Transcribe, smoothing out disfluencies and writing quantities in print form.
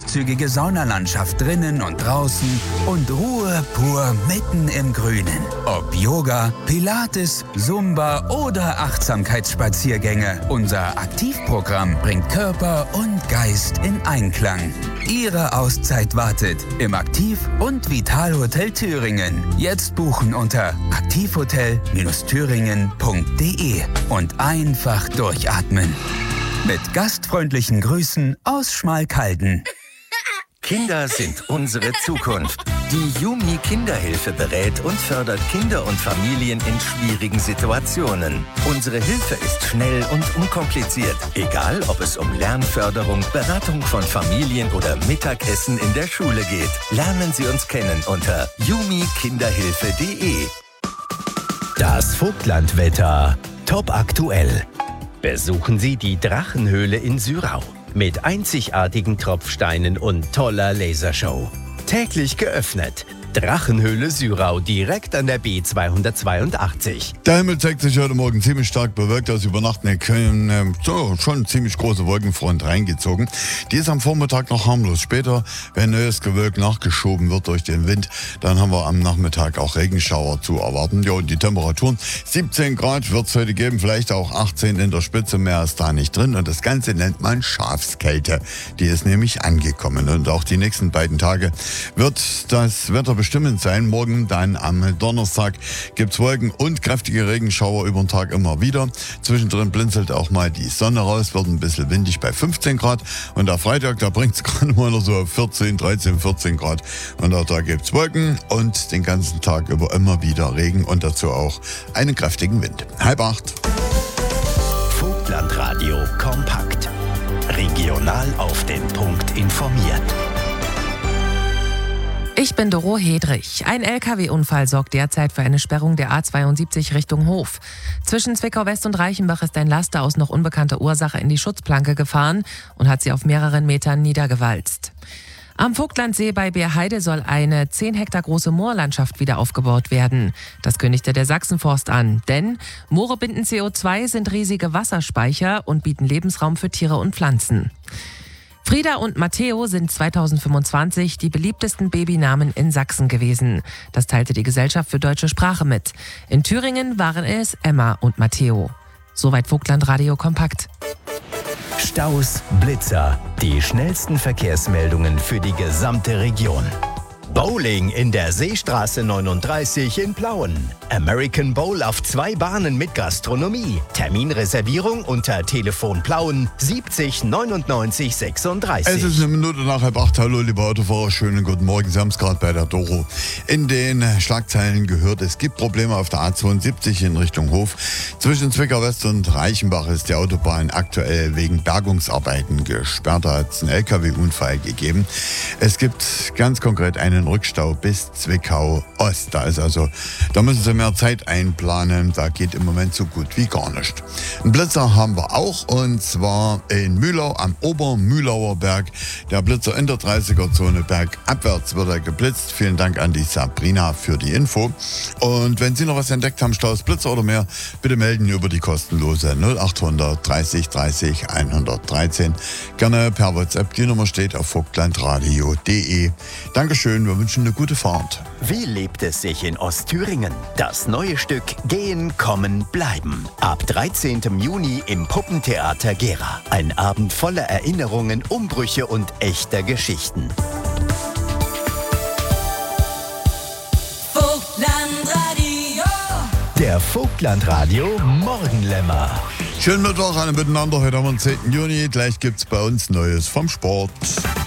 großzügige Saunalandschaft drinnen und draußen und Ruhe pur mitten im Grünen. Ob Yoga, Pilates, Zumba oder Achtsamkeitsspaziergänge, unser Aktivprogramm bringt Körper und Geist in Einklang. Ihre Auszeit wartet im Aktiv- und Vitalhotel Thüringen. Jetzt buchen unter aktivhotel-thüringen.de und einfach durchatmen. Mit gastfreundlichen Grüßen aus Schmalkalden. Kinder sind unsere Zukunft. Die Yumi Kinderhilfe berät und fördert Kinder und Familien in schwierigen Situationen. Unsere Hilfe ist schnell und unkompliziert. Egal, ob es um Lernförderung, Beratung von Familien oder Mittagessen in der Schule geht. Lernen Sie uns kennen unter yumikinderhilfe.de. Das Vogtlandwetter. Top aktuell. Besuchen Sie die Drachenhöhle in Syrau mit einzigartigen Tropfsteinen und toller Lasershow. Täglich geöffnet. Drachenhöhle Syrau, direkt an der B282. Der Himmel zeigt sich heute Morgen ziemlich stark bewölkt aus. Über Nacht können schon ziemlich große Wolkenfront reingezogen. Die ist am Vormittag noch harmlos. Später, wenn neues Gewölk nachgeschoben wird durch den Wind, dann haben wir am Nachmittag auch Regenschauer zu erwarten. Ja, und die Temperaturen, 17 Grad wird es heute geben, vielleicht auch 18 in der Spitze, mehr ist da nicht drin. Und das Ganze nennt man Schafskälte. Die ist nämlich angekommen. Und auch die nächsten beiden Tage wird das Wetter bestimmend sein. Morgen dann am Donnerstag gibt es Wolken und kräftige Regenschauer über den Tag immer wieder. Zwischendrin blinzelt auch mal die Sonne raus, wird ein bisschen windig bei 15 Grad. Und am Freitag, da bringt es gerade mal noch so 14 Grad. Und auch da gibt es Wolken und den ganzen Tag über immer wieder Regen und dazu auch einen kräftigen Wind. 7:30. Vogtlandradio kompakt. Regional auf den Punkt informiert. Ich bin Doro Hedrich. Ein LKW-Unfall sorgt derzeit für eine Sperrung der A72 Richtung Hof. Zwischen Zwickau West und Reichenbach ist ein Laster aus noch unbekannter Ursache in die Schutzplanke gefahren und hat sie auf mehreren Metern niedergewalzt. Am Vogtlandsee bei Beerheide soll eine 10 Hektar große Moorlandschaft wieder aufgebaut werden. Das kündigte der Sachsenforst an. Denn Moore binden CO2, sind riesige Wasserspeicher und bieten Lebensraum für Tiere und Pflanzen. Frieda und Matteo sind 2025 die beliebtesten Babynamen in Sachsen gewesen. Das teilte die Gesellschaft für deutsche Sprache mit. In Thüringen waren es Emma und Matteo. Soweit Vogtlandradio kompakt. Staus, Blitzer, die schnellsten Verkehrsmeldungen für die gesamte Region. Bowling in der Seestraße 39 in Plauen. American Bowl auf 2 Bahnen mit Gastronomie. Terminreservierung unter Telefon Plauen 70 99 36. Es ist 7:55. Hallo, liebe Autofahrer, schönen guten Morgen. Sie haben es gerade bei der Doro in den Schlagzeilen gehört. Es gibt Probleme auf der A72 in Richtung Hof. Zwischen Zwickau West und Reichenbach ist die Autobahn aktuell wegen Bergungsarbeiten gesperrt. Da hat es einen LKW-Unfall gegeben. Es gibt ganz konkret einen Rückstau bis Zwickau Ost. Da müssen Sie mehr Zeit einplanen. Da geht im Moment so gut wie gar nicht. Einen Blitzer haben wir auch, und zwar in Mühlau am Obermühlauer Berg. Der Blitzer in der 30er-Zone bergabwärts wird er geblitzt. Vielen Dank an die Sabrina für die Info. Und wenn Sie noch was entdeckt haben, Staus, Blitzer oder mehr, bitte melden über die kostenlose 0800 30 30 113. Gerne per WhatsApp. Die Nummer steht auf vogtlandradio.de. Dankeschön, wir wünschen eine gute Fahrt. Wie lebt es sich in Ostthüringen? Das neue Stück Gehen, Kommen, Bleiben. Ab 13. Juni im Puppentheater Gera. Ein Abend voller Erinnerungen, Umbrüche und echter Geschichten. Vogtlandradio. Der Vogtlandradio Morgenlämmer. Schönen Mittwoch alle miteinander. Heute haben wir den 10. Juni. Gleich gibt's bei uns Neues vom Sport.